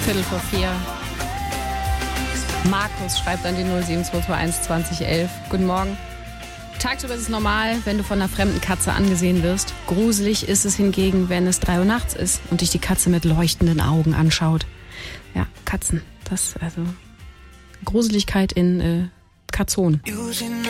3:15. Markus schreibt an die 07221 2011. Guten Morgen. Tagsüber ist es normal, wenn du von einer fremden Katze angesehen wirst. Gruselig ist es hingegen, wenn es 3 Uhr nachts ist und dich die Katze mit leuchtenden Augen anschaut. Ja, Katzen. Das, also Gruseligkeit in Katzon.